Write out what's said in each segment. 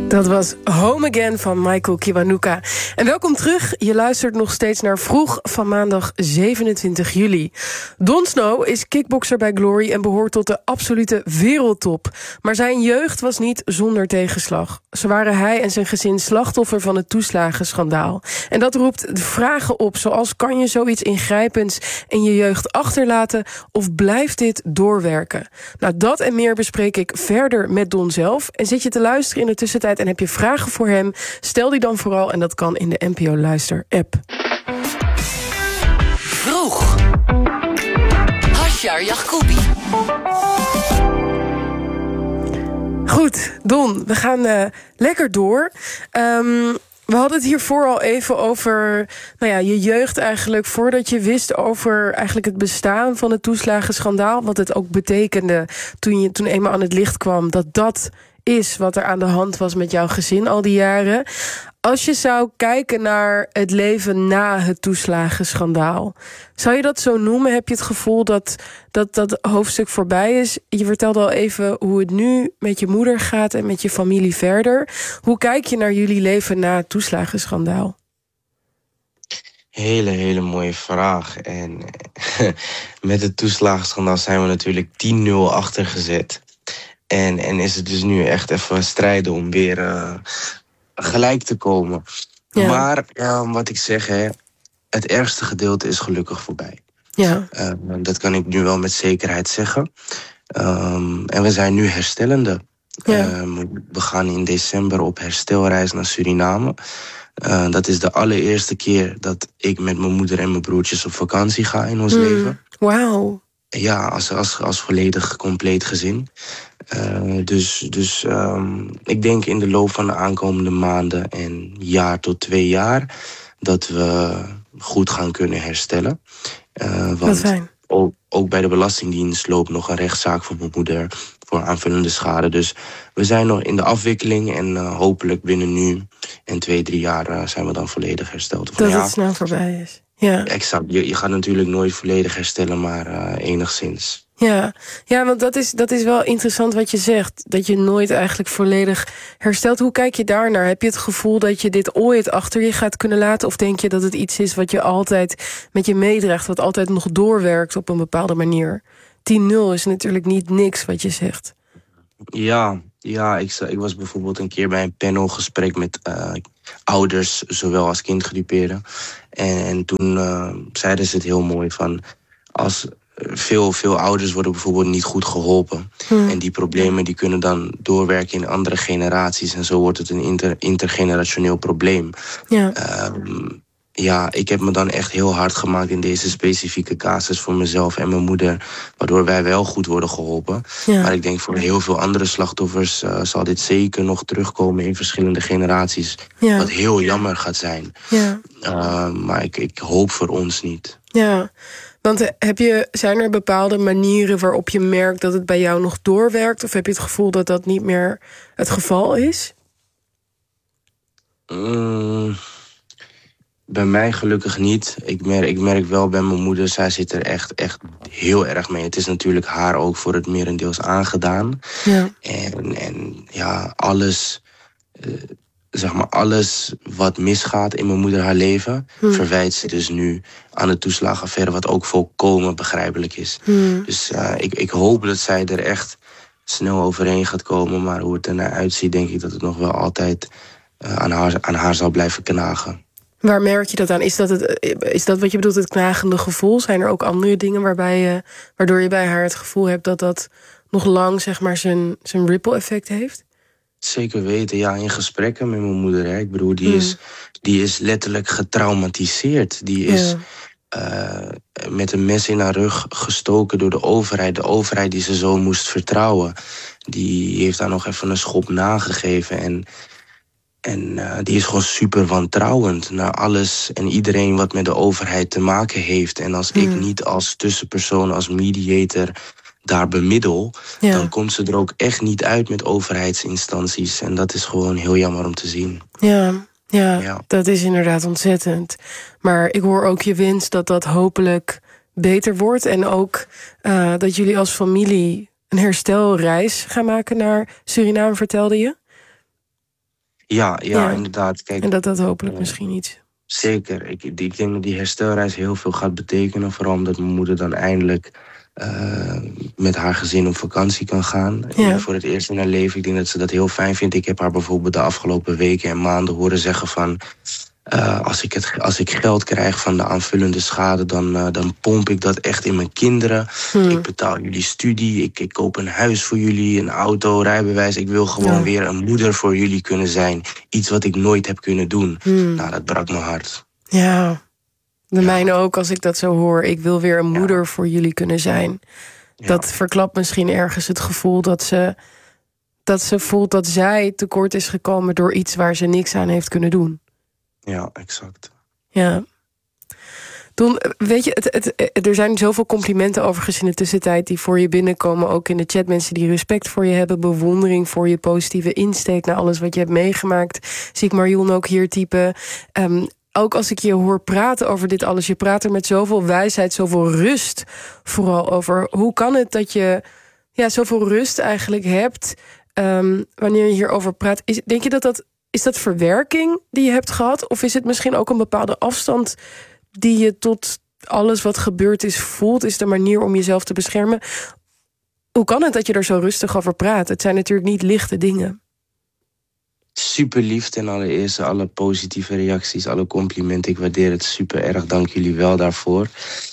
Dat was Home Again van Michael Kiwanuka. En welkom terug. Je luistert nog steeds naar Vroeg van maandag 27 juli. Don Snow is kickbokser bij Glory en behoort tot de absolute wereldtop. Maar zijn jeugd was niet zonder tegenslag. Zo waren hij en zijn gezin slachtoffer van het toeslagenschandaal. En dat roept de vragen op, zoals: kan je zoiets ingrijpends in je jeugd achterlaten of blijft dit doorwerken? Nou, dat en meer bespreek ik verder met Don zelf. En zit je te luisteren in de tussentijd en heb je vragen voor hem, stel die dan vooral, en dat kan in de NPO Luister app. Vroeg. Hashjar Yacoubi. Goed, Don, we gaan lekker door. We hadden het hiervoor al even over je jeugd eigenlijk, voordat je wist over eigenlijk het bestaan van het toeslagenschandaal. Wat het ook betekende toen eenmaal aan het licht kwam dat is wat er aan de hand was met jouw gezin al die jaren. Als je zou kijken naar het leven na het toeslagenschandaal, zou je dat zo noemen? Heb je het gevoel dat hoofdstuk voorbij is? Je vertelde al even hoe het nu met je moeder gaat en met je familie verder. Hoe kijk je naar jullie leven na het toeslagenschandaal? Hele mooie vraag. En met het toeslagenschandaal zijn we natuurlijk 10-0 achtergezet. En is het dus nu echt even strijden om weer gelijk te komen. Ja. Maar wat ik zeg, het ergste gedeelte is gelukkig voorbij. Ja. Dat kan ik nu wel met zekerheid zeggen. En we zijn nu herstellende. Ja. We gaan in december op herstelreis naar Suriname. Dat is de allereerste keer dat ik met mijn moeder en mijn broertjes op vakantie ga in ons leven. Wauw. Ja, als volledig compleet gezin. Dus ik denk in de loop van de aankomende maanden en jaar tot 2 jaar dat we goed gaan kunnen herstellen. Wat fijn. Ook bij de Belastingdienst loopt nog een rechtszaak van mijn moeder voor aanvullende schade. Dus we zijn nog in de afwikkeling en hopelijk binnen nu en 2-3 jaar zijn we dan volledig hersteld. Dat het snel voorbij is. Ja. Exact. Je gaat natuurlijk nooit volledig herstellen, maar enigszins. Ja, want dat is wel interessant wat je zegt. Dat je nooit eigenlijk volledig herstelt. Hoe kijk je daarnaar? Heb je het gevoel dat je dit ooit achter je gaat kunnen laten? Of denk je dat het iets is wat je altijd met je meedraagt, wat altijd nog doorwerkt op een bepaalde manier? 10-0 is natuurlijk niet niks wat je zegt. Ja, ik was bijvoorbeeld een keer bij een panelgesprek met ouders, zowel als kindgedupeerden. En toen zeiden ze het heel mooi van, als veel ouders worden bijvoorbeeld niet goed geholpen. En die problemen die kunnen dan doorwerken in andere generaties. En zo wordt het een intergenerationeel probleem. Ja. Ik heb me dan echt heel hard gemaakt in deze specifieke casus voor mezelf en mijn moeder, waardoor wij wel goed worden geholpen. Ja. Maar ik denk voor heel veel andere slachtoffers zal dit zeker nog terugkomen in verschillende generaties. Ja. Wat heel jammer gaat zijn. Ja. Maar ik hoop voor ons niet. Ja, want zijn er bepaalde manieren waarop je merkt dat het bij jou nog doorwerkt? Of heb je het gevoel dat dat niet meer het geval is? Bij mij gelukkig niet. Ik merk wel bij mijn moeder, zij zit er echt heel erg mee. Het is natuurlijk haar ook voor het merendeels aangedaan. Ja. En alles, alles wat misgaat in mijn moeder haar leven, verwijt ze dus nu aan de toeslagenaffaire, wat ook volkomen begrijpelijk is. Dus ik hoop dat zij er echt snel overheen gaat komen. Maar hoe het ernaar uitziet, denk ik dat het nog wel altijd aan haar zal blijven knagen. Waar merk je dat aan? Is dat wat je bedoelt, het knagende gevoel? Zijn er ook andere dingen waardoor je bij haar het gevoel hebt dat nog lang zeg maar zijn ripple effect heeft? Zeker weten, ja, in gesprekken met mijn moeder. Hè. Ik bedoel, die is letterlijk getraumatiseerd. Die is met een mes in haar rug gestoken door de overheid. De overheid die ze zo moest vertrouwen. Die heeft haar nog even een schop nagegeven. En die is gewoon super wantrouwend naar alles en iedereen wat met de overheid te maken heeft. En als ik niet als tussenpersoon, als mediator daar bemiddel, dan komt ze er ook echt niet uit met overheidsinstanties. En dat is gewoon heel jammer om te zien. Ja, dat is inderdaad ontzettend. Maar ik hoor ook je wens dat hopelijk beter wordt. En ook dat jullie als familie een herstelreis gaan maken naar Suriname, vertelde je? Ja, inderdaad. Kijk, en dat hopelijk misschien iets. Zeker. Ik denk dat die herstelreis heel veel gaat betekenen. Vooral omdat mijn moeder dan eindelijk met haar gezin op vakantie kan gaan. Ja. Voor het eerst in haar leven. Ik denk dat ze dat heel fijn vindt. Ik heb haar bijvoorbeeld de afgelopen weken en maanden horen zeggen van... Als ik geld krijg van de aanvullende schade, dan pomp ik dat echt in mijn kinderen. Ik betaal jullie studie, ik koop een huis voor jullie, een auto, rijbewijs. Ik wil gewoon weer een moeder voor jullie kunnen zijn. Iets wat ik nooit heb kunnen doen. Nou, dat brak mijn hart. Ja, de mijne ook als ik dat zo hoor. Ik wil weer een moeder voor jullie kunnen zijn. Ja. Dat verklapt misschien ergens het gevoel dat ze voelt dat zij tekort is gekomen door iets waar ze niks aan heeft kunnen doen. Ja, exact. Ja. Don, weet je, er zijn zoveel complimenten overigens in de tussentijd die voor je binnenkomen. Ook in de chat, mensen die respect voor je hebben, bewondering voor je positieve insteek naar alles wat je hebt meegemaakt. Zie ik Marion ook hier typen. Ook als ik je hoor praten over dit alles, je praat er met zoveel wijsheid, zoveel rust. Vooral over hoe kan het dat je zoveel rust eigenlijk hebt wanneer je hierover praat. Denk je is dat verwerking die je hebt gehad? Of is het misschien ook een bepaalde afstand die je tot alles wat gebeurd is voelt? Is de manier om jezelf te beschermen? Hoe kan het dat je er zo rustig over praat? Het zijn natuurlijk niet lichte dingen. Super lief ten allereerste. Alle positieve reacties, alle complimenten. Ik waardeer het super erg. Dank jullie wel daarvoor.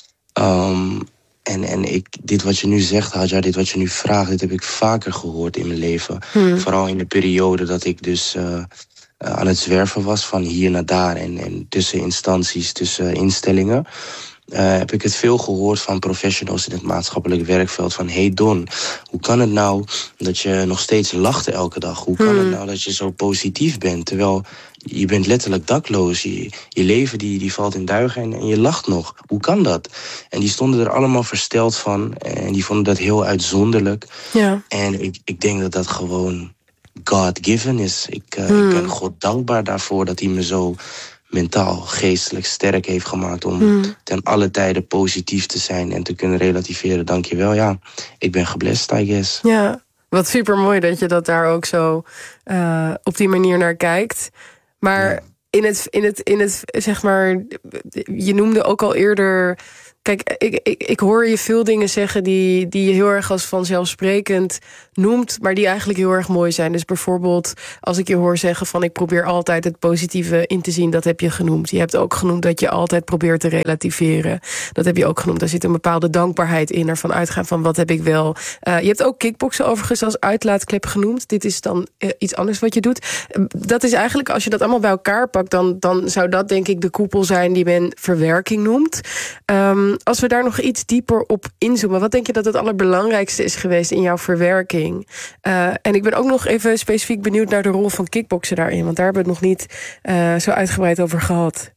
Dit wat je nu zegt, Hadjar, dit wat je nu vraagt, dit heb ik vaker gehoord in mijn leven. Vooral in de periode dat ik dus aan het zwerven was van hier naar daar en tussen instanties, tussen instellingen. Heb ik het veel gehoord van professionals in het maatschappelijk werkveld. Van, hey Don, hoe kan het nou dat je nog steeds lacht elke dag? Hoe kan het nou dat je zo positief bent? Terwijl je bent letterlijk dakloos. Je leven die valt in duigen en je lacht nog. Hoe kan dat? En die stonden er allemaal versteld van. En die vonden dat heel uitzonderlijk. Ja. En ik denk dat dat gewoon God-given is. Ik ben God dankbaar daarvoor dat hij me zo mentaal, geestelijk sterk heeft gemaakt om ten alle tijden positief te zijn en te kunnen relativeren. Dankjewel. Ja, ik ben geblest, I guess. Ja, wat super mooi dat je dat daar ook zo op die manier naar kijkt. Maar in het zeg maar, je noemde ook al eerder. Kijk, ik hoor je veel dingen zeggen die je heel erg als vanzelfsprekend noemt, maar die eigenlijk heel erg mooi zijn. Dus bijvoorbeeld als ik je hoor zeggen van ik probeer altijd het positieve in te zien, dat heb je genoemd. Je hebt ook genoemd dat je altijd probeert te relativeren. Dat heb je ook genoemd. Daar zit een bepaalde dankbaarheid in, ervan uitgaan van wat heb ik wel. Je hebt ook kickboksen overigens als uitlaatklep genoemd. Dit is dan iets anders wat je doet. Dat is eigenlijk, als je dat allemaal bij elkaar pakt, dan zou dat denk ik de koepel zijn die men verwerking noemt. Als we daar nog iets dieper op inzoomen, wat denk je dat het allerbelangrijkste is geweest in jouw verwerking? En ik ben ook nog even specifiek benieuwd naar de rol van kickboksen daarin, want daar hebben we het nog niet zo uitgebreid over gehad.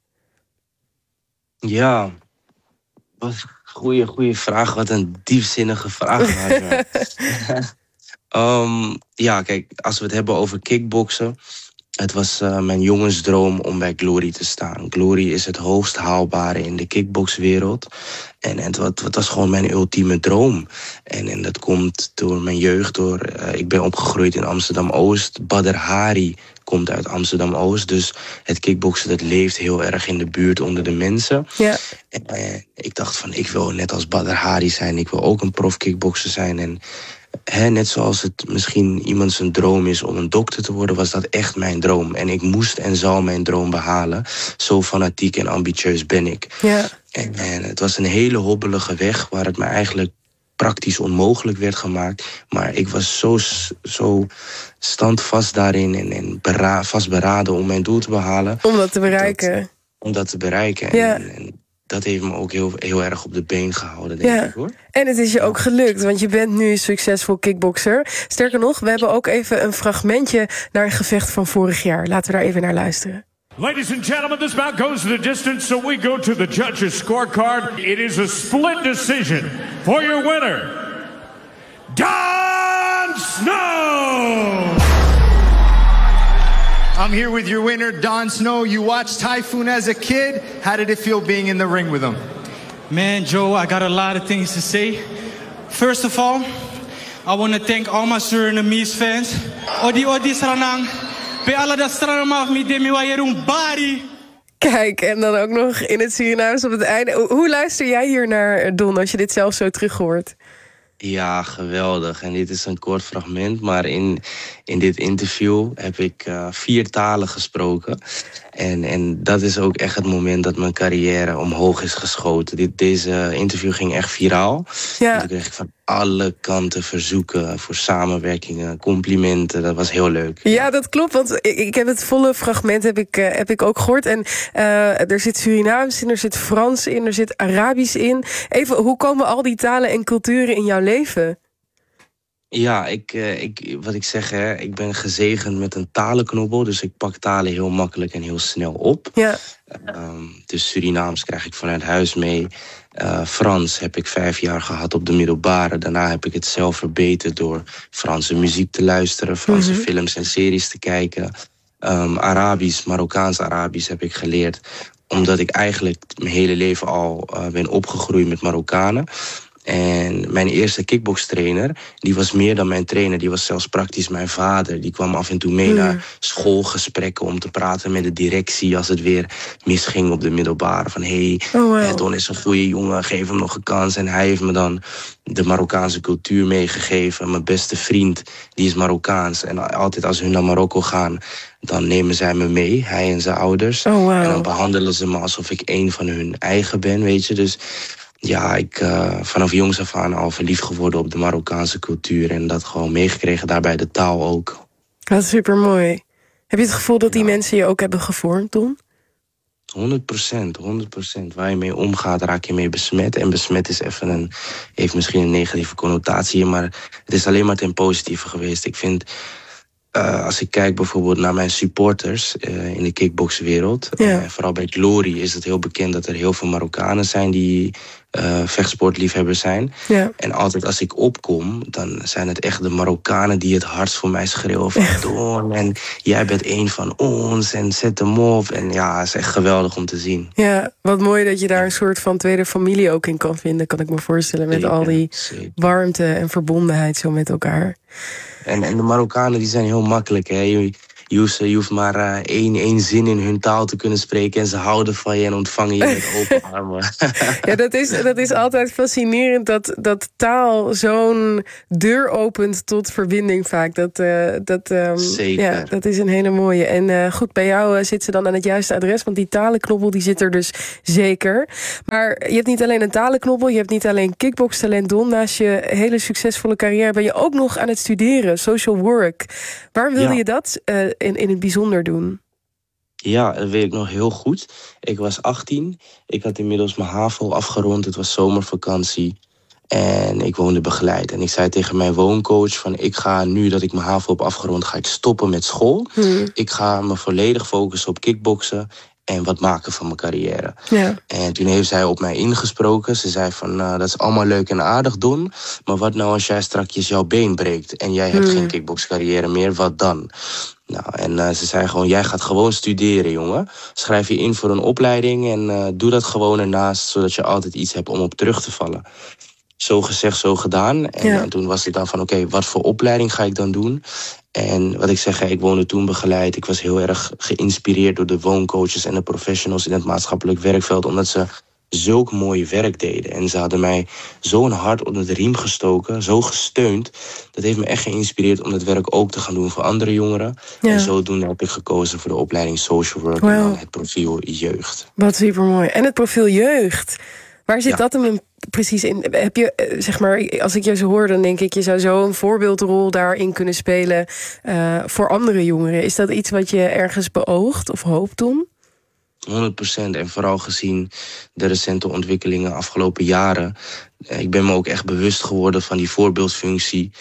Ja, wat een goede vraag. Wat een diepzinnige vraag. Ja, kijk, als we het hebben over kickboksen, het was mijn jongensdroom om bij Glory te staan. Glory is het hoogst haalbare in de kickboxwereld. En het was gewoon mijn ultieme droom. En dat komt door mijn jeugd. Ik ben opgegroeid in Amsterdam-Oost. Badr Hari komt uit Amsterdam-Oost. Dus het kickboksen dat leeft heel erg in de buurt onder de mensen. Ja. En ik dacht van, ik wil net als Badr Hari zijn. Ik wil ook een prof kickbokser zijn. En net zoals het misschien iemand zijn droom is om een dokter te worden, was dat echt mijn droom. En ik moest en zal mijn droom behalen. Zo fanatiek en ambitieus ben ik. Ja. En het was een hele hobbelige weg waar het me eigenlijk praktisch onmogelijk werd gemaakt. Maar ik was zo standvast daarin en vastberaden om mijn doel te behalen. Om dat te bereiken. Om dat te bereiken. Ja. En dat heeft me ook heel erg op de been gehouden, denk ik, hoor. En het is je ook gelukt, want je bent nu succesvol kickbokser. Sterker nog, we hebben ook even een fragmentje naar een gevecht van vorig jaar. Laten we daar even naar luisteren. Ladies and gentlemen, this bout goes the distance, so we go to the judges' scorecard. It is a split decision for your winner, Don Snow! I'm here with your winner, Don Snow. You watched Typhoon as a kid. How did it feel being in the ring with him? Man, Joe, I got a lot of things to say. First of all, I want to thank all my Surinamese fans. Odi Saranang, Pe alla da strana maar mi demi wa yerum bari. Kijk, en dan ook nog in het Surinaams op het einde. Hoe luister jij hier naar, Don, als je dit zelf zo terug hoort? Ja, geweldig. En dit is een kort fragment, maar in dit interview heb ik 4 talen gesproken. En dat is ook echt het moment dat mijn carrière omhoog is geschoten. Deze interview ging echt viraal. Ja. En toen kreeg ik van alle kanten verzoeken voor samenwerkingen, complimenten. Dat was heel leuk. Ja, dat klopt, want ik heb het volle fragment heb ik ook gehoord. En er zit Surinaams in, er zit Frans in, er zit Arabisch in. Even, hoe komen al die talen en culturen in jouw leven? Ja, wat ik zeg, hè, ik ben gezegend met een talenknobbel. Dus ik pak talen heel makkelijk en heel snel op. Ja. Dus Surinaams krijg ik vanuit huis mee. Frans heb ik 5 jaar gehad op de middelbare. Daarna heb ik het zelf verbeterd door Franse muziek te luisteren, Franse films en series te kijken. Arabisch, Marokkaans-Arabisch heb ik geleerd. Omdat ik eigenlijk mijn hele leven al ben opgegroeid met Marokkanen. En mijn eerste kickbokstrainer, die was meer dan mijn trainer. Die was zelfs praktisch mijn vader. Die kwam af en toe mee naar schoolgesprekken om te praten met de directie als het weer misging op de middelbare. Van Don is een goede jongen, geef hem nog een kans. En hij heeft me dan de Marokkaanse cultuur meegegeven. Mijn beste vriend, die is Marokkaans. En altijd als hun naar Marokko gaan, dan nemen zij me mee, hij en zijn ouders. En dan behandelen ze me alsof ik een van hun eigen ben, weet je. Dus ja, ik vanaf jongs af aan al verliefd geworden op de Marokkaanse cultuur. En dat gewoon meegekregen, daarbij de taal ook. Dat is supermooi. Heb je het gevoel dat die mensen je ook hebben gevormd, Don? 100%. Waar je mee omgaat, raak je mee besmet. En besmet is heeft misschien een negatieve connotatie, maar het is alleen maar ten positieve geweest. Ik vind, als ik kijk bijvoorbeeld naar mijn supporters in de kickboxwereld, vooral bij Glory is het heel bekend dat er heel veel Marokkanen zijn die vechtsportliefhebbers zijn. Ja. En altijd als ik opkom, dan zijn het echt de Marokkanen die het hardst voor mij schreeuwen van Don, en jij bent een van ons en zet hem op. En ja, het is echt geweldig om te zien. Ja, wat mooi dat je daar een soort van tweede familie ook in kan vinden, kan ik me voorstellen, met al die warmte en verbondenheid zo met elkaar. En de Marokkanen die zijn heel makkelijk, hè. Je hoeft maar één zin in hun taal te kunnen spreken en ze houden van je en ontvangen je met open armen. Ja, dat is altijd fascinerend dat taal zo'n deur opent tot verbinding vaak. Zeker. Ja, dat is een hele mooie. En goed, bij jou zit ze dan aan het juiste adres, want die talenknobbel die zit er dus zeker. Maar je hebt niet alleen een talenknobbel, je hebt niet alleen kickboxtalent, Don. Naast je hele succesvolle carrière ben je ook nog aan het studeren, social work. Waarom wilde je dat in het bijzonder doen? Ja, dat weet ik nog heel goed. Ik was 18. Ik had inmiddels mijn HAVO afgerond. Het was zomervakantie. En ik woonde begeleid. En ik zei tegen mijn wooncoach van, ik ga nu dat ik mijn HAVO heb afgerond, ga ik stoppen met school. Ik ga me volledig focussen op kickboksen en wat maken van mijn carrière. Ja. En toen heeft zij op mij ingesproken. Ze zei van, dat is allemaal leuk en aardig, Don, maar wat nou als jij strakjes jouw been breekt en jij hebt geen kickboxcarrière meer, wat dan? Nou, en ze zei gewoon, jij gaat gewoon studeren, jongen. Schrijf je in voor een opleiding en doe dat gewoon ernaast, zodat je altijd iets hebt om op terug te vallen. Zo gezegd, zo gedaan. En toen was het dan van, oké, wat voor opleiding ga ik dan doen? En wat ik zeg, ik woonde toen begeleid. Ik was heel erg geïnspireerd door de wooncoaches en de professionals in het maatschappelijk werkveld, omdat ze zulk mooi werk deden. En ze hadden mij zo'n hart onder de riem gestoken, zo gesteund. Dat heeft me echt geïnspireerd om dat werk ook te gaan doen voor andere jongeren. Ja. En zodoende heb ik gekozen voor de opleiding social work en dan het profiel jeugd. Wat supermooi. En het profiel jeugd, waar zit dat hem precies in? Heb je, zeg maar, als ik je zo hoor, dan denk ik, je zou zo een voorbeeldrol daarin kunnen spelen voor andere jongeren. Is dat iets wat je ergens beoogt of hoopt doen? 100%. En vooral gezien de recente ontwikkelingen afgelopen jaren. Ik ben me ook echt bewust geworden van die voorbeeldfunctie.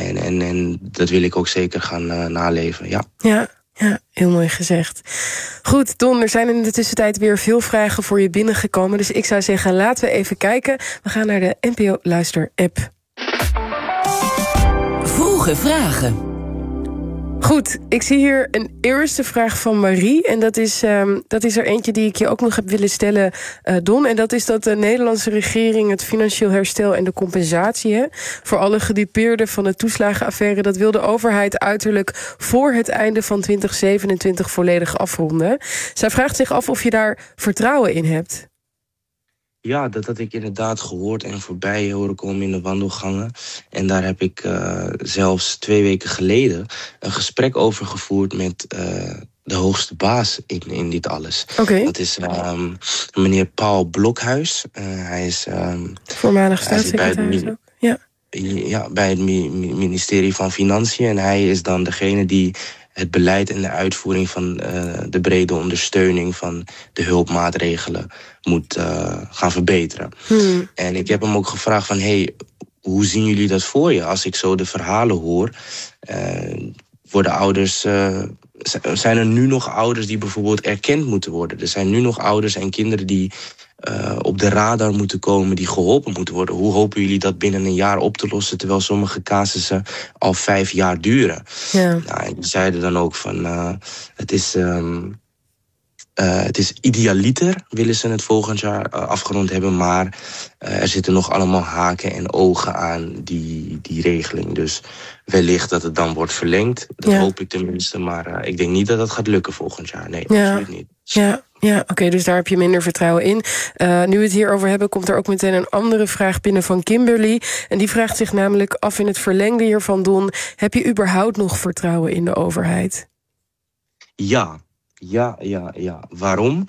En dat wil ik ook zeker gaan naleven, Ja, heel mooi gezegd. Goed, Don, er zijn in de tussentijd weer veel vragen voor je binnengekomen. Dus ik zou zeggen, laten we even kijken. We gaan naar de NPO Luister-app. Vroege vragen. Goed, ik zie hier een eerste vraag van Marie. En dat is er eentje die ik je ook nog heb willen stellen, Don. En dat is dat de Nederlandse regering het financieel herstel en de compensatie voor alle gedupeerden van de toeslagenaffaire, dat wil de overheid uiterlijk voor het einde van 2027 volledig afronden. Zij vraagt zich af of je daar vertrouwen in hebt. Ja, dat had ik inderdaad gehoord en voorbij horen komen in de wandelgangen. En daar heb ik zelfs 2 weken geleden een gesprek over gevoerd met de hoogste baas in dit alles. Okay. Dat is meneer Paul Blokhuis. Hij is voormalig staatssecretaris ook. Ja. Ja, bij het ministerie van Financiën. En hij is dan degene die het beleid en de uitvoering van de brede ondersteuning van de hulpmaatregelen moet gaan verbeteren. En ik heb hem ook gevraagd van, hoe zien jullie dat voor je? Als ik zo de verhalen hoor, worden ouders, zijn er nu nog ouders die bijvoorbeeld erkend moeten worden? Er zijn nu nog ouders en kinderen die op de radar moeten komen, die geholpen moeten worden. Hoe hopen jullie dat binnen een jaar op te lossen, terwijl sommige casussen al 5 jaar duren? Ja. Nou, en die zeiden dan ook van, het is idealiter, willen ze het volgend jaar afgerond hebben, maar er zitten nog allemaal haken en ogen aan die regeling. Dus wellicht dat het dan wordt verlengd. Dat hoop ik tenminste, maar ik denk niet dat dat gaat lukken volgend jaar. Nee, absoluut niet. Ja, oké, dus daar heb je minder vertrouwen in. Nu we het hierover hebben, komt er ook meteen een andere vraag binnen van Kimberly. En die vraagt zich namelijk af in het verlengde hiervan, Don, heb je überhaupt nog vertrouwen in de overheid? Ja. Waarom?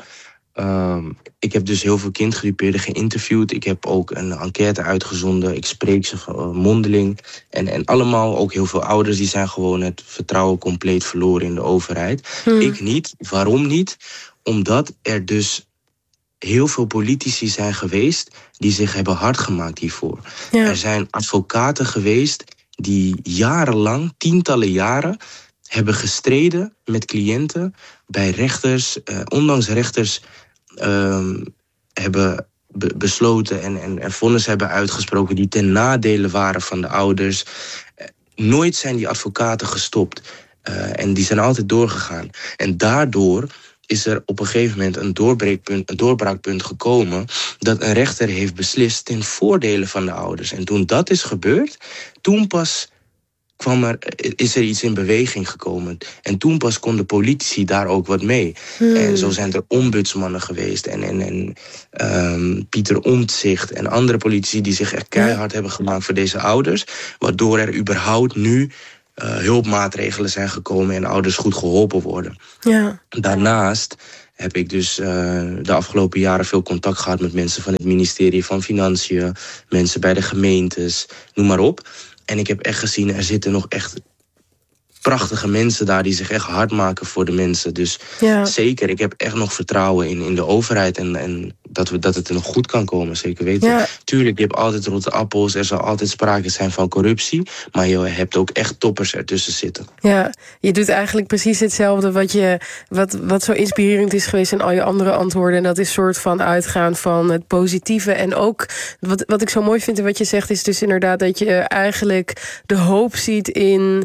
Ik heb dus heel veel kindgedupeerden geïnterviewd. Ik heb ook een enquête uitgezonden. Ik spreek ze mondeling. En allemaal ook heel veel ouders die zijn gewoon het vertrouwen compleet verloren in de overheid. Ik niet. Waarom niet? Omdat er dus heel veel politici zijn geweest die zich hebben hard gemaakt hiervoor. Ja. Er zijn advocaten geweest die jarenlang, tientallen jaren, hebben gestreden met cliënten bij rechters, ondanks rechters hebben besloten en vonnissen hebben uitgesproken die ten nadele waren van de ouders. Nooit zijn die advocaten gestopt. En die zijn altijd doorgegaan. En daardoor is er op een gegeven moment een doorbraakpunt gekomen dat een rechter heeft beslist ten voordele van de ouders. En toen dat is gebeurd, toen pas is er iets in beweging gekomen. En toen pas konden politici daar ook wat mee. En zo zijn er ombudsmannen geweest. En Pieter Omtzigt en andere politici die zich echt keihard hebben gemaakt voor deze ouders. Waardoor er überhaupt nu hulpmaatregelen zijn gekomen en ouders goed geholpen worden. Ja. Daarnaast heb ik dus de afgelopen jaren veel contact gehad met mensen van het ministerie van Financiën, mensen bij de gemeentes, noem maar op. En ik heb echt gezien, er zitten nog echt prachtige mensen daar die zich echt hard maken voor de mensen. Dus zeker, ik heb echt nog vertrouwen in de overheid en dat het er nog goed kan komen, zeker weten. Ja. Tuurlijk, je hebt altijd rotte appels, er zal altijd sprake zijn van corruptie, maar je hebt ook echt toppers ertussen zitten. Ja, je doet eigenlijk precies hetzelfde wat zo inspirerend is geweest in al je andere antwoorden. En dat is soort van uitgaan van het positieve. En ook, wat ik zo mooi vind in wat je zegt, is dus inderdaad dat je eigenlijk de hoop ziet in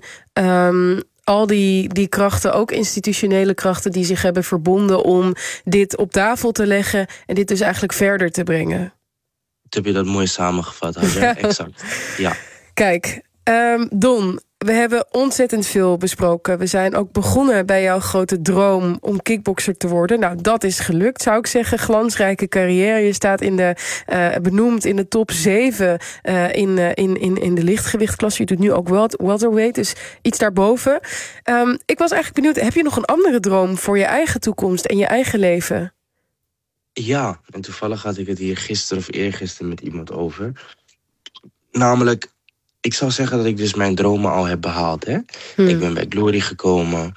al die krachten, ook institutionele krachten die zich hebben verbonden om dit op tafel te leggen en dit dus eigenlijk verder te brengen. Heb je dat mooi samengevat, ja. Exact. Ja. Kijk, Don, we hebben ontzettend veel besproken. We zijn ook begonnen bij jouw grote droom om kickbokser te worden. Nou, dat is gelukt, zou ik zeggen. Glansrijke carrière. Je staat benoemd in de top 7 in de lichtgewichtklasse. Je doet nu ook welterweight, dus iets daarboven. Ik was eigenlijk benieuwd, heb je nog een andere droom voor je eigen toekomst en je eigen leven? Ja, en toevallig had ik het hier gisteren of eergisteren met iemand over. Namelijk, ik zou zeggen dat ik dus mijn dromen al heb behaald. Hè? Ik ben bij Glory gekomen.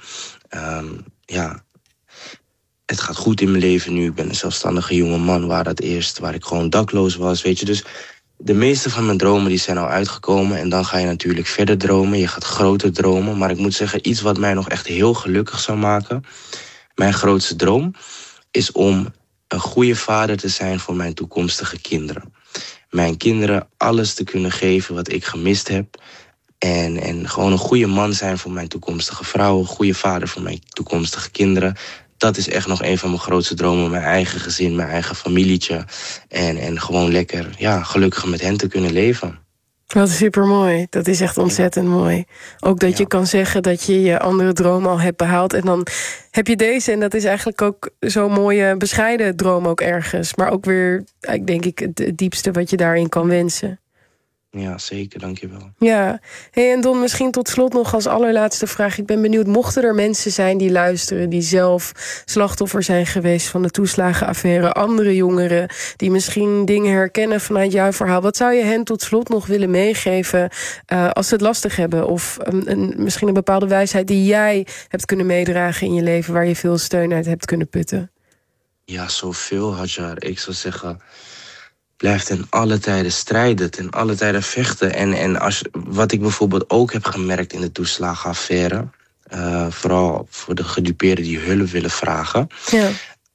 Het gaat goed in mijn leven nu. Ik ben een zelfstandige jonge man waar ik gewoon dakloos was. Weet je, dus de meeste van mijn dromen die zijn al uitgekomen. En dan ga je natuurlijk verder dromen. Je gaat groter dromen. Maar ik moet zeggen, iets wat mij nog echt heel gelukkig zou maken. Mijn grootste droom is om een goede vader te zijn voor mijn toekomstige kinderen. Mijn kinderen alles te kunnen geven wat ik gemist heb. En gewoon een goede man zijn voor mijn toekomstige vrouw. Een goede vader voor mijn toekomstige kinderen. Dat is echt nog een van mijn grootste dromen. Mijn eigen gezin, mijn eigen familietje. En gewoon lekker gelukkig met hen te kunnen leven. Wat supermooi. Dat is echt ontzettend mooi. Ook dat je kan zeggen dat je je andere droom al hebt behaald. En dan heb je deze. En dat is eigenlijk ook zo'n mooie bescheiden droom ook ergens. Maar ook weer, denk ik, het diepste wat je daarin kan wensen. Ja, zeker. Dankjewel. Ja. Hey, en Don, misschien tot slot nog als allerlaatste vraag. Ik ben benieuwd, mochten er mensen zijn die luisteren, die zelf slachtoffer zijn geweest van de toeslagenaffaire, andere jongeren die misschien dingen herkennen vanuit jouw verhaal, wat zou je hen tot slot nog willen meegeven als ze het lastig hebben? Of misschien een bepaalde wijsheid die jij hebt kunnen meedragen in je leven, waar je veel steun uit hebt kunnen putten? Ja, zoveel, Hadjar. Ik zou zeggen, blijf ten alle tijden strijden, ten alle tijden vechten. En wat ik bijvoorbeeld ook heb gemerkt in de toeslagenaffaire, vooral voor de gedupeerden die hulp willen vragen. Ja.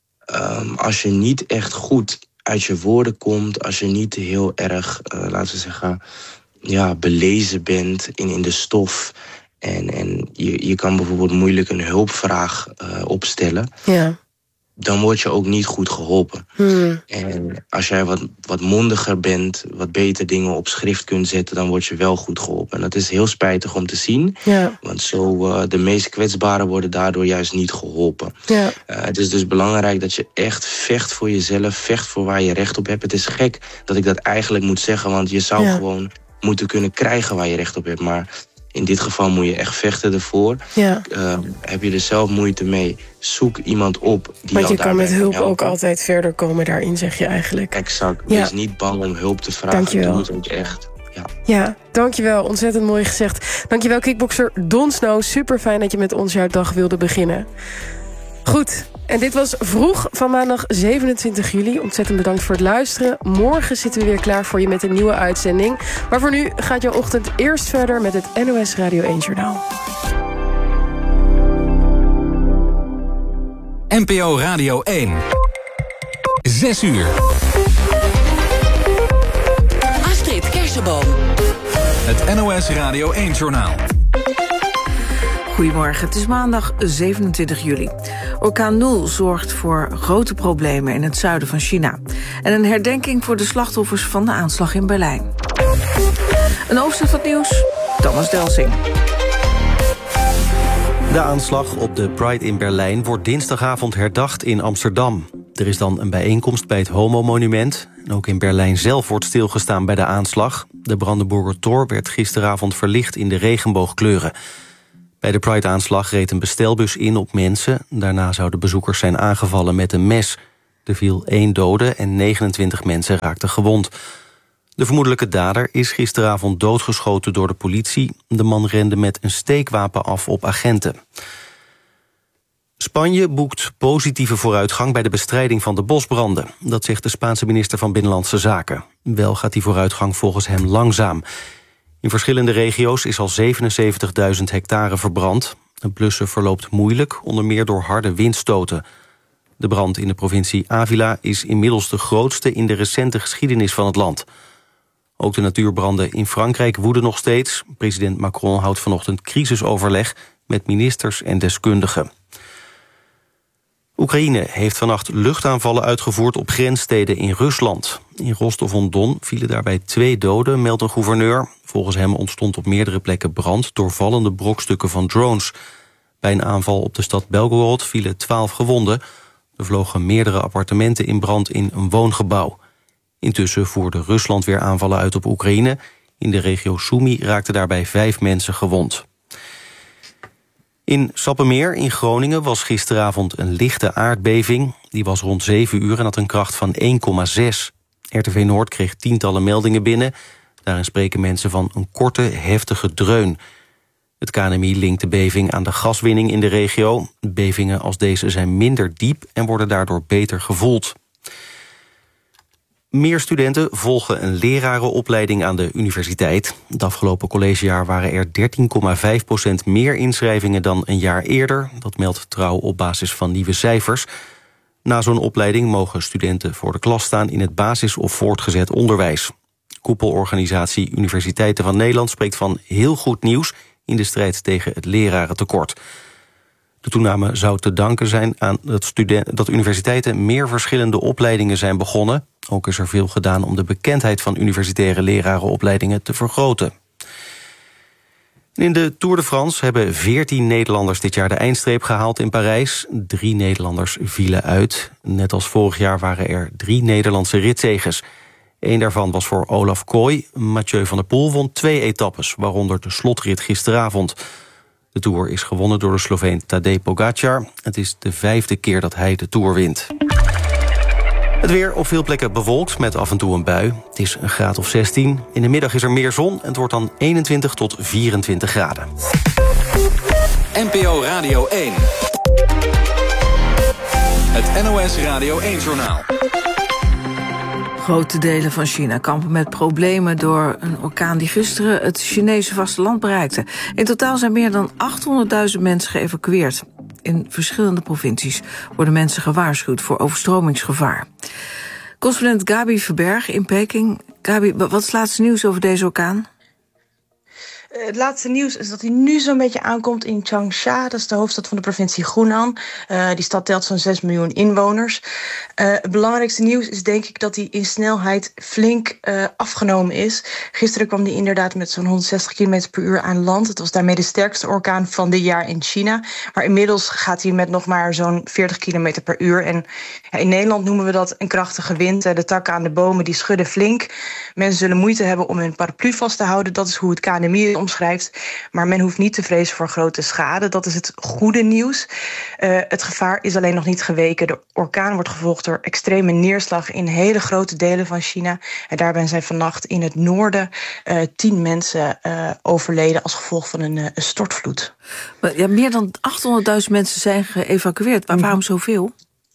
Als je niet echt goed uit je woorden komt, als je niet heel erg, laten we zeggen, belezen bent in de stof. En je kan bijvoorbeeld moeilijk een hulpvraag opstellen. Ja. Dan word je ook niet goed geholpen. En als jij wat mondiger bent, wat beter dingen op schrift kunt zetten, dan word je wel goed geholpen. En dat is heel spijtig om te zien. Ja. Want de meest kwetsbaren worden daardoor juist niet geholpen. Ja. Het is dus belangrijk dat je echt vecht voor jezelf, vecht voor waar je recht op hebt. Het is gek dat ik dat eigenlijk moet zeggen, want je zou gewoon moeten kunnen krijgen waar je recht op hebt. Maar in dit geval moet je echt vechten ervoor. Ja. Heb je er zelf moeite mee, zoek iemand op die want je kan met hulp ook altijd verder komen daarin, zeg je eigenlijk. Exact. Ja. Wees niet bang om hulp te vragen. Dankjewel. Doe het ook echt. Ja, dankjewel. Ontzettend mooi gezegd. Dankjewel, kickbokser Don Snow. Super fijn dat je met ons jouw dag wilde beginnen. Goed, en dit was Vroeg van maandag 27 juli. Ontzettend bedankt voor het luisteren. Morgen zitten we weer klaar voor je met een nieuwe uitzending. Maar voor nu gaat jouw ochtend eerst verder met het NOS Radio 1 Journaal. NPO Radio 1. 6 uur. Astrid Kersenboom. Het NOS Radio 1 Journaal. Goedemorgen, het is maandag 27 juli. Orkaan Nul zorgt voor grote problemen in het zuiden van China. En een herdenking voor de slachtoffers van de aanslag in Berlijn. Een overzicht van het nieuws, Thomas Delsing. De aanslag op de Pride in Berlijn wordt dinsdagavond herdacht in Amsterdam. Er is dan een bijeenkomst bij het Homo-monument. En ook in Berlijn zelf wordt stilgestaan bij de aanslag. De Brandenburger Tor werd gisteravond verlicht in de regenboogkleuren. Bij de Pride-aanslag reed een bestelbus in op mensen. Daarna zouden bezoekers zijn aangevallen met een mes. Er viel 1 dode en 29 mensen raakten gewond. De vermoedelijke dader is gisteravond doodgeschoten door de politie. De man rende met een steekwapen af op agenten. Spanje boekt positieve vooruitgang bij de bestrijding van de bosbranden. Dat zegt de Spaanse minister van Binnenlandse Zaken. Wel gaat die vooruitgang volgens hem langzaam. In verschillende regio's is al 77.000 hectare verbrand. Het blussen verloopt moeilijk, onder meer door harde windstoten. De brand in de provincie Ávila is inmiddels de grootste in de recente geschiedenis van het land. Ook de natuurbranden in Frankrijk woeden nog steeds. President Macron houdt vanochtend crisisoverleg met ministers en deskundigen. Oekraïne heeft vannacht luchtaanvallen uitgevoerd op grenssteden in Rusland. In Rostov-on-Don vielen daarbij 2 doden, meldt een gouverneur. Volgens hem ontstond op meerdere plekken brand door vallende brokstukken van drones. Bij een aanval op de stad Belgorod vielen 12 gewonden. Er vlogen meerdere appartementen in brand in een woongebouw. Intussen voerde Rusland weer aanvallen uit op Oekraïne. In de regio Sumy raakten daarbij 5 mensen gewond. In Sappemeer in Groningen was gisteravond een lichte aardbeving. Die was rond 7 uur en had een kracht van 1,6. RTV Noord kreeg tientallen meldingen binnen. Daarin spreken mensen van een korte, heftige dreun. Het KNMI linkt de beving aan de gaswinning in de regio. Bevingen als deze zijn minder diep en worden daardoor beter gevoeld. Meer studenten volgen een lerarenopleiding aan de universiteit. Het afgelopen collegejaar waren er 13,5% meer inschrijvingen dan een jaar eerder. Dat meldt Trouw op basis van nieuwe cijfers. Na zo'n opleiding mogen studenten voor de klas staan in het basis- of voortgezet onderwijs. Koepelorganisatie Universiteiten van Nederland spreekt van heel goed nieuws in de strijd tegen het lerarentekort. De toename zou te danken zijn aan dat universiteiten meer verschillende opleidingen zijn begonnen. Ook is er veel gedaan om de bekendheid van universitaire lerarenopleidingen te vergroten. In de Tour de France hebben 14 Nederlanders dit jaar de eindstreep gehaald in Parijs. 3 Nederlanders vielen uit. Net als vorig jaar waren er 3 Nederlandse ritzeges. Eén daarvan was voor Olaf Kooi. Mathieu van der Poel won 2 etappes, waaronder de slotrit gisteravond. De Tour is gewonnen door de Sloveen Tadej Pogačar. Het is de 5e keer dat hij de Tour wint. Het weer op veel plekken bewolkt met af en toe een bui. Het is een graad of 16. In de middag is er meer zon en het wordt dan 21 tot 24 graden. NPO Radio 1. Het NOS Radio 1-journaal. Grote delen van China kampen met problemen door een orkaan die gisteren het Chinese vasteland bereikte. In totaal zijn meer dan 800.000 mensen geëvacueerd. In verschillende provincies worden mensen gewaarschuwd voor overstromingsgevaar. Correspondent Gabi Verberg in Peking. Gabi, wat is het laatste nieuws over deze orkaan? Het laatste nieuws is dat hij nu zo'n beetje aankomt in Changsha. Dat is de hoofdstad van de provincie Hunan. Die stad telt zo'n 6 miljoen inwoners. Het belangrijkste nieuws is denk ik dat hij in snelheid flink afgenomen is. Gisteren kwam hij inderdaad met zo'n 160 km per uur aan land. Het was daarmee de sterkste orkaan van dit jaar in China. Maar inmiddels gaat hij met nog maar zo'n 40 km per uur. En ja, in Nederland noemen we dat een krachtige wind. De takken aan de bomen die schudden flink. Mensen zullen moeite hebben om hun paraplu vast te houden. Dat is hoe het KNMI omschrijft. Maar men hoeft niet te vrezen voor grote schade. Dat is het goede nieuws. Het gevaar is alleen nog niet geweken. De orkaan wordt gevolgd door extreme neerslag in hele grote delen van China. En daarbij zijn vannacht in het noorden 10 mensen overleden als gevolg van een stortvloed. Ja, meer dan 800.000 mensen zijn geëvacueerd. Maar waarom zoveel?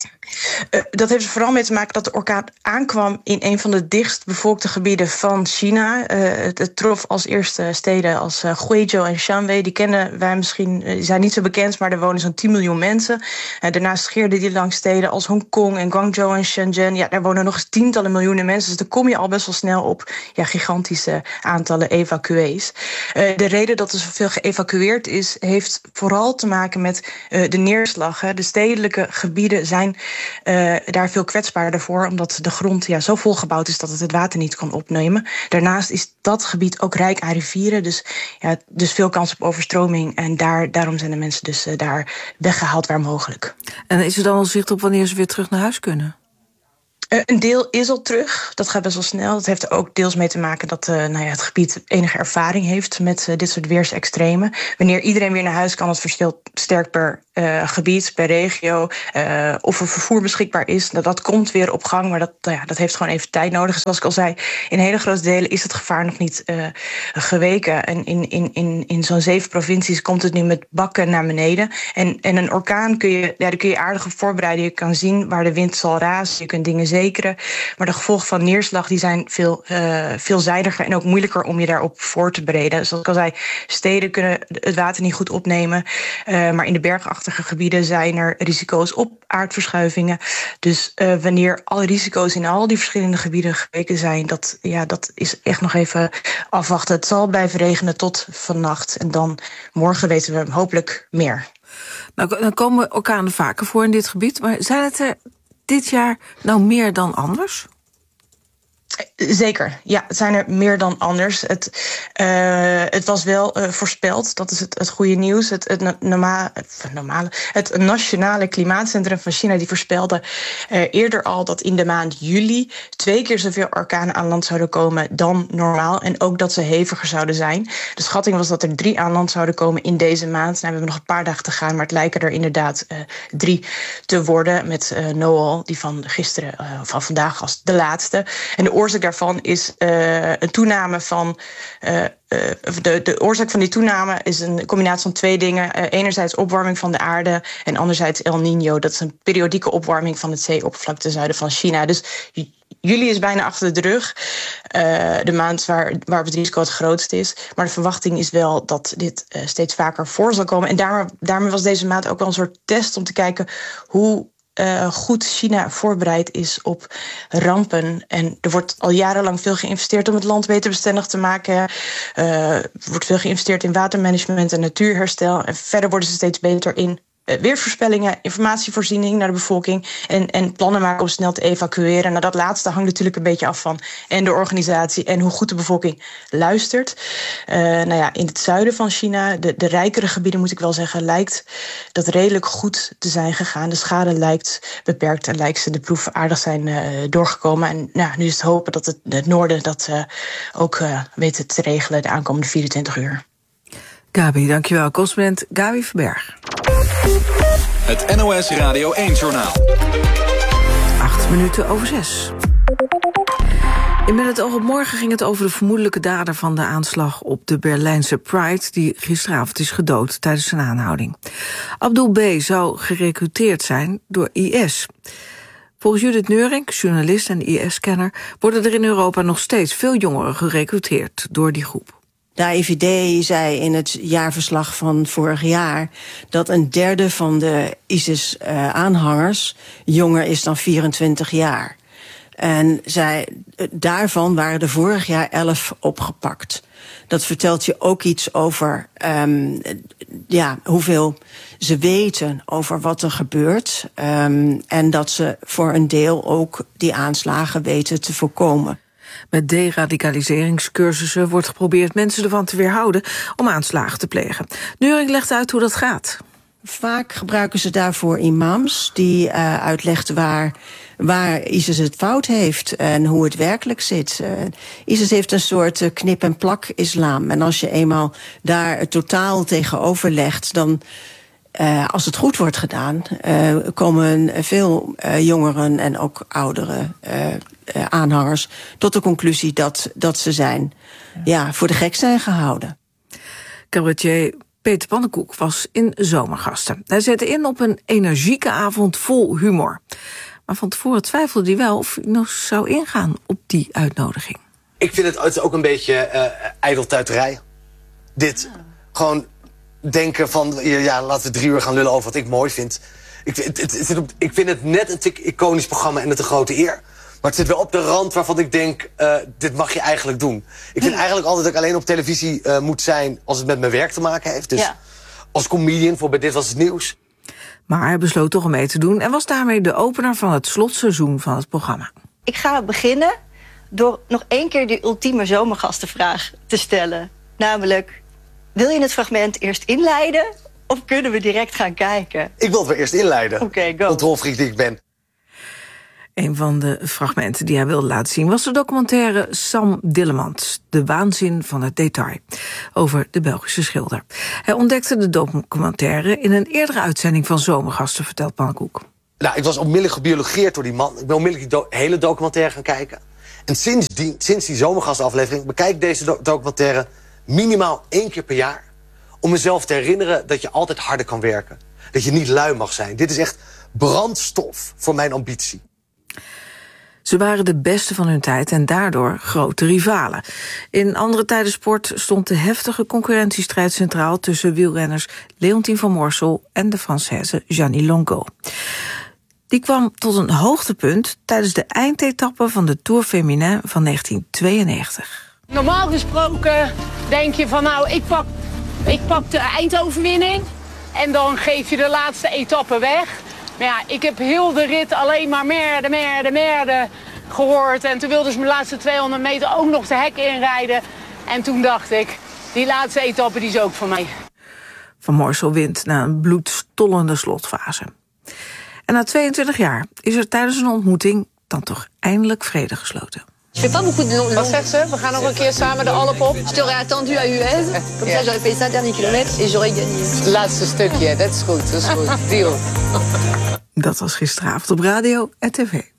Dat heeft er vooral mee te maken dat de orkaan aankwam in een van de dichtst bevolkte gebieden van China. Het trof als eerste steden als Guizhou en Shanwei. Die kennen wij misschien, die zijn niet zo bekend, maar er wonen zo'n 10 miljoen mensen. Daarnaast scheerde die langs steden als Hongkong en Guangzhou en Shenzhen. Ja, daar wonen nog eens tientallen miljoenen mensen. Dus daar kom je al best wel snel op gigantische aantallen evacuees. De reden dat er zoveel geëvacueerd is, heeft vooral te maken met de neerslag. De stedelijke gebieden zijn daar veel kwetsbaarder voor, omdat de grond zo volgebouwd is dat het water niet kan opnemen. Daarnaast is dat gebied ook rijk aan rivieren, dus veel kans op overstroming. En daarom zijn de mensen dus daar weggehaald waar mogelijk. En is er dan al zicht op wanneer ze weer terug naar huis kunnen? Een deel is al terug. Dat gaat best wel snel. Dat heeft er ook deels mee te maken dat het gebied enige ervaring heeft met dit soort weersextremen. Wanneer iedereen weer naar huis kan, het verschilt sterk per gebied, per regio. Of er vervoer beschikbaar is. Dat komt weer op gang, maar dat heeft gewoon even tijd nodig. Zoals ik al zei, in hele grote delen is het gevaar nog niet geweken. En in zo'n 7 provincies komt het nu met bakken naar beneden. En een orkaan kun je aardig op voorbereiden. Je kan zien waar de wind zal razen. Je kunt dingen zekeren. Maar de gevolgen van neerslag die zijn veelzijdiger en ook moeilijker om je daarop voor te bereiden. Zoals ik al zei, steden kunnen het water niet goed opnemen. Maar in de bergachtige gebieden zijn er risico's op aardverschuivingen. Dus wanneer alle risico's in al die verschillende gebieden geweken zijn, dat is echt nog even afwachten. Het zal blijven regenen tot vannacht. En dan morgen weten we hopelijk meer. Nou, dan komen orkanen vaker voor in dit gebied. Maar zijn het er dit jaar nou meer dan anders? Zeker, ja, het zijn er meer dan anders. Het was wel voorspeld, dat is het goede nieuws. Het Nationale Klimaatcentrum van China die voorspelde eerder al dat in de maand juli 2 keer zoveel orkanen aan land zouden komen dan normaal. En ook dat ze heviger zouden zijn. De schatting was dat er 3 aan land zouden komen in deze maand. Nou, we hebben nog een paar dagen te gaan, maar het lijken er inderdaad 3 te worden. Met Noel, die van gisteren van vandaag als de laatste. En de oorzaak daarvan is een toename van de oorzaak van die toename is een combinatie van 2 dingen. Enerzijds opwarming van de aarde en anderzijds El Niño. Dat is een periodieke opwarming van het zeeoppervlak ten zuiden van China. Dus juli is bijna achter de rug. De maand waar het risico het grootst is. Maar de verwachting is wel dat dit steeds vaker voor zal komen. En daarmee was deze maand ook wel een soort test om te kijken hoe goed China voorbereid is op rampen. En er wordt al jarenlang veel geïnvesteerd om het land beter bestendig te maken. Er wordt veel geïnvesteerd in watermanagement en natuurherstel. En verder worden ze steeds beter in weervoorspellingen, informatievoorziening naar de bevolking en plannen maken om snel te evacueren. Nou, dat laatste hangt natuurlijk een beetje af van en de organisatie en hoe goed de bevolking luistert. In het zuiden van China, de rijkere gebieden moet ik wel zeggen, lijkt dat redelijk goed te zijn gegaan. De schade lijkt beperkt en lijkt ze de proef aardig zijn doorgekomen. En nu is het hopen dat het noorden dat ook weet te regelen de aankomende 24 uur. Gabi, dankjewel. Correspondent Gabi Verberg. Het NOS Radio 1-journaal. 6:08. In Met het oog op morgen ging het over de vermoedelijke dader van de aanslag op de Berlijnse Pride, die gisteravond is gedood tijdens een aanhouding. Abdul B. zou gerekruteerd zijn door IS. Volgens Judith Neurink, journalist en IS-kenner, worden er in Europa nog steeds veel jongeren gerekruteerd door die groep. De AIVD zei in het jaarverslag van vorig jaar dat 1/3 van de ISIS-aanhangers jonger is dan 24 jaar. En daarvan waren er vorig jaar 11 opgepakt. Dat vertelt je ook iets over hoeveel ze weten over wat er gebeurt. En dat ze voor een deel ook die aanslagen weten te voorkomen. Met deradicaliseringscursussen wordt geprobeerd mensen ervan te weerhouden om aanslagen te plegen. Neurink legt uit hoe dat gaat. Vaak gebruiken ze daarvoor imams die uitleggen waar ISIS het fout heeft en hoe het werkelijk zit. ISIS heeft een soort knip-en-plak-islam. En als je eenmaal daar het totaal tegenover legt, dan, als het goed wordt gedaan, komen veel jongeren en ook oudere aanhangers tot de conclusie dat ze voor de gek zijn gehouden. Cabaretier Peter Pannenkoek was in Zomergasten. Hij zette in op een energieke avond vol humor. Maar van tevoren twijfelde hij wel of hij nog zou ingaan op die uitnodiging. Ik vind het ook een beetje ijdeltuiterij. Dit. Gewoon denken van, laten we 3 uur gaan lullen over wat ik mooi vind. Ik vind het net een tik iconisch programma en het een grote eer. Maar het zit wel op de rand waarvan ik denk, dit mag je eigenlijk doen. Ik vind eigenlijk altijd dat ik alleen op televisie moet zijn als het met mijn werk te maken heeft. Dus als comedian, voor Dit Was Het Nieuws. Maar hij besloot toch om mee te doen en was daarmee de opener van het slotseizoen van het programma. Ik ga beginnen door nog 1 keer de ultieme zomergastenvraag te stellen. Namelijk, wil je het fragment eerst inleiden of kunnen we direct gaan kijken? Ik wil het weer eerst inleiden. Oké, go. Controlfreak die ik ben. Een van de fragmenten die hij wilde laten zien was de documentaire Sam Dillemans, De waanzin van het detail, over de Belgische schilder. Hij ontdekte de documentaire in een eerdere uitzending van Zomergasten, vertelt Pannenkoek. Nou, ik was onmiddellijk gebiologeerd door die man. Ik ben onmiddellijk die hele documentaire gaan kijken. En sinds die Zomergastenaflevering bekijk ik deze documentaire minimaal 1 keer per jaar. Om mezelf te herinneren dat je altijd harder kan werken. Dat je niet lui mag zijn. Dit is echt brandstof voor mijn ambitie. Ze waren de beste van hun tijd en daardoor grote rivalen. In andere tijden sport stond de heftige concurrentiestrijd centraal tussen wielrenners Leontien van Moorsel en de Française Jeannie Longo. Die kwam tot een hoogtepunt tijdens de eindetappe van de Tour Féminin van 1992. Normaal gesproken denk je van ik pak de eindoverwinning en dan geef je de laatste etappe weg. Maar ja, ik heb heel de rit alleen maar merde gehoord. En toen wilden ze mijn laatste 200 meter ook nog de hek inrijden. En toen dacht ik, die laatste etappe die is ook voor mij. Van Moorsel wint na een bloedstollende slotfase. En na 22 jaar is er tijdens een ontmoeting dan toch eindelijk vrede gesloten. Wat zegt ze? We gaan nog een keer samen de Alpen op. Je t'aurais attendu à US, comme ça j'aurais fait 5 derniers kilomètres et j'aurais gagné. Laatste stukje, dat is goed, Deal. Dat was gisteravond op radio en tv.